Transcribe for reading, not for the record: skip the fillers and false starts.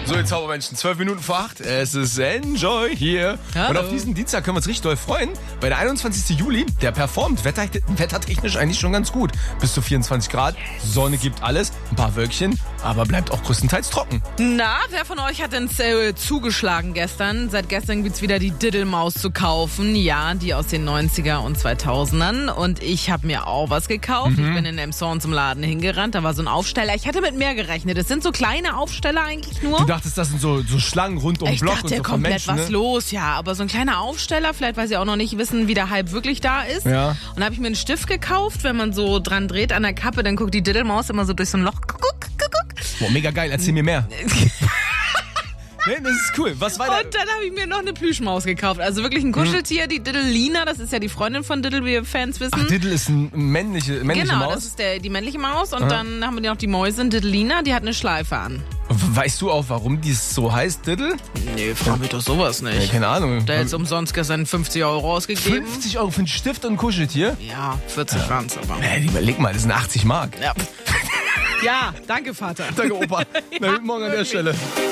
So, ihr Zaubermenschen, 12 Minuten vor 8. Es ist Enjoy hier. Hallo. Und auf diesen Dienstag können wir uns richtig doll freuen, weil der 21. Juli, der performt wettertechnisch eigentlich schon ganz gut. Bis zu 24 Grad, Sonne gibt alles, ein paar Wölkchen, aber bleibt auch größtenteils trocken. Na, wer von euch hat denn zugeschlagen gestern? Seit gestern gibt's wieder die Diddelmaus zu kaufen. Ja, die aus den 90er und 2000ern. Und ich habe mir auch was gekauft. Ich bin in Emshorn zum Laden hingerannt. Da war so ein Aufsteller. Ich hätte mit mehr gerechnet. Es sind so kleine Aufsteller eigentlich nur. Du dachtest, das sind so Schlangen rund um den Ich Block dachte, und so von komplett Menschen, was ne? los, ja. Aber so ein kleiner Aufsteller, vielleicht weil sie auch noch nicht wissen, wie der Hype wirklich da ist. Ja. Und da habe ich mir einen Stift gekauft. Wenn man so dran dreht an der Kappe, dann guckt die Diddelmaus immer so durch so ein Loch. Guck. Boah, mega geil, erzähl mir mehr. Nee, das ist cool. Was war da? Und dann habe ich mir noch eine Plüschmaus gekauft. Also wirklich ein Kuscheltier, die Diddlelina, das ist ja die Freundin von Diddle, wie wir Fans wissen. Ach, Diddle ist eine männliche genau, Maus? das ist die männliche Maus. Und dann haben wir noch die Mäusin, Diddlelina, die hat eine Schleife an. Weißt du auch, warum die so heißt, Diddle? Nee, fragen wir doch sowas Ja, nicht. keine Ahnung. Der hat jetzt umsonst gestern 50 Euro ausgegeben. 50 Euro für einen Stift und ein Kuscheltier? Ja, 40 waren's aber. Überleg mal, das sind 80 Mark. Ja. Ja, danke, Vater. Danke, Opa. Na, guten Morgen an der wirklich. Stelle.